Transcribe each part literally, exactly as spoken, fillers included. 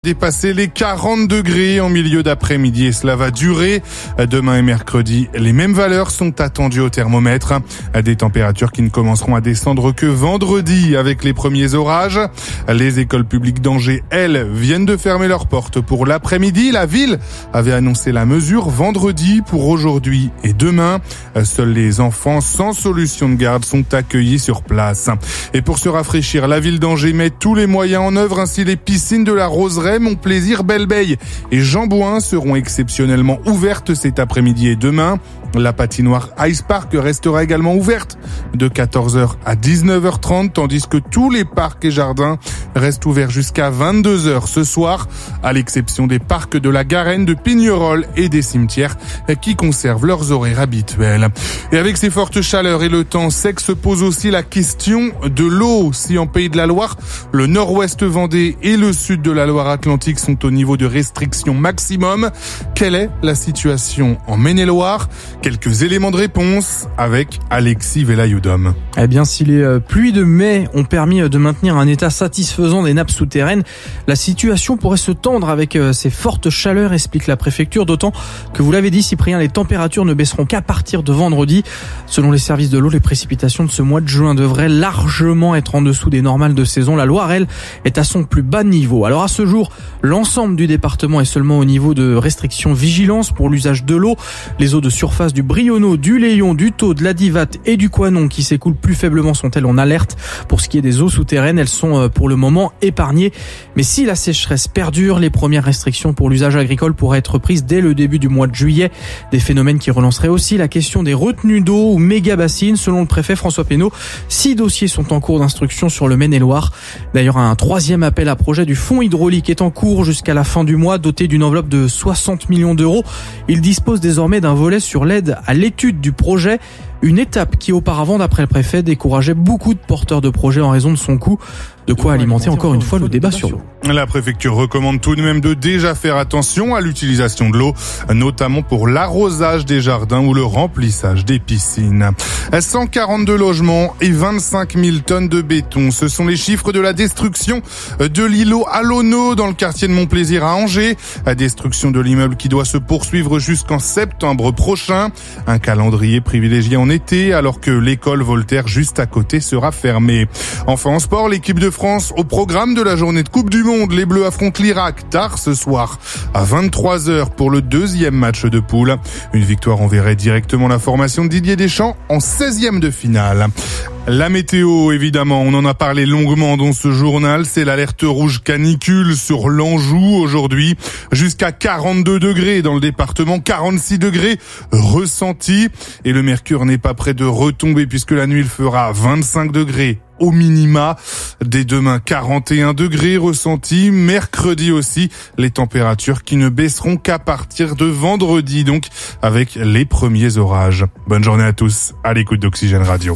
Dépasser les quarante degrés en milieu d'après-midi et cela va durer. Demain et mercredi, les mêmes valeurs sont attendues au thermomètre. Des températures qui ne commenceront à descendre que vendredi avec les premiers orages. Les écoles publiques d'Angers, elles, viennent de fermer leurs portes pour l'après-midi. La ville avait annoncé la mesure vendredi pour aujourd'hui et demain. Seuls les enfants sans solution de garde sont accueillis sur place. Et pour se rafraîchir, la ville d'Angers met tous les moyens en œuvre. Ainsi, les piscines de la Roseraie, Montplaisir, Belle-Beille et Jean-Bouin seront exceptionnellement ouvertes cet après-midi et demain. La patinoire Ice Park restera également ouverte de quatorze heures à dix-neuf heures trente, tandis que tous les parcs et jardins restent ouverts jusqu'à vingt-deux heures ce soir, à l'exception des parcs de la Garenne, de Pignerol et des cimetières qui conservent leurs horaires habituels. Et avec ces fortes chaleurs et le temps sec se pose aussi la question de l'eau. Si en Pays de la Loire, le nord-ouest Vendée et le sud de la Loire-Atlantique sont au niveau de restriction maximum, quelle est la situation en Maine-et-Loire ? Quelques éléments de réponse avec Alexis Velayoudom. Eh bien, si les pluies de mai ont permis de maintenir un état satisfaisant des nappes souterraines, la situation pourrait se tendre avec ces fortes chaleurs, explique la préfecture, d'autant que, vous l'avez dit Cyprien, les températures ne baisseront qu'à partir de vendredi. Selon les services de l'eau, les précipitations de ce mois de juin devraient largement être en dessous des normales de saison. La Loire, elle, est à son plus bas niveau. Alors à ce jour, l'ensemble du département est seulement au niveau de restriction vigilance pour l'usage de l'eau. Les eaux de surface du Brionneau, du Léon, du Thau, de la Divate et du Coinon qui s'écoulent plus faiblement sont-elles en alerte. Pour ce qui est des eaux souterraines, elles sont pour le moment épargnées. Mais si la sécheresse perdure, les premières restrictions pour l'usage agricole pourraient être prises dès le début du mois de juillet. Des phénomènes qui relanceraient aussi la question des retenues d'eau ou méga-bassines. Selon le préfet François Pénaud, six dossiers sont en cours d'instruction sur le Maine-et-Loire. D'ailleurs, un troisième appel à projet du fonds hydraulique est en cours jusqu'à la fin du mois, doté d'une enveloppe de soixante millions d'euros. Il dispose désormais d'un volet sur l'aide à l'étude du projet, une étape qui auparavant, d'après le préfet, décourageait beaucoup de porteurs de projets en raison de son coût. De quoi alimenter encore une fois le débat sur l'eau. La préfecture recommande tout de même de déjà faire attention à l'utilisation de l'eau, notamment pour l'arrosage des jardins ou le remplissage des piscines. cent quarante-deux logements et vingt-cinq mille tonnes de béton. Ce sont les chiffres de la destruction de l'îlot Alonneau dans le quartier de Montplaisir à Angers. La destruction de l'immeuble qui doit se poursuivre jusqu'en septembre prochain. Un calendrier privilégié en été alors que l'école Voltaire juste à côté sera fermée. Enfin en sport, l'équipe de France au programme de la journée de Coupe du Monde. Les Bleus affrontent l'Irak tard ce soir à vingt-trois heures pour le deuxième match de poule. Une victoire enverrait directement la formation de Didier Deschamps en seizième de finale. La météo, évidemment, on en a parlé longuement dans ce journal, c'est l'alerte rouge canicule sur l'Anjou aujourd'hui, jusqu'à quarante-deux degrés dans le département, quarante-six degrés ressentis, et le mercure n'est pas près de retomber puisque la nuit il fera vingt-cinq degrés au minima. Dès demain, quarante et un degrés ressentis. Mercredi aussi, les températures qui ne baisseront qu'à partir de vendredi, donc avec les premiers orages. Bonne journée à tous, à l'écoute d'Oxygène Radio.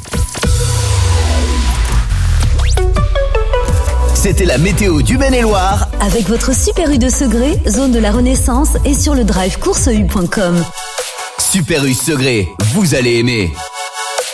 C'était la météo du Maine-et-Loire avec votre Super U de Segré, zone de la Renaissance et sur le drive course u point com. Super U Segré, vous allez aimer.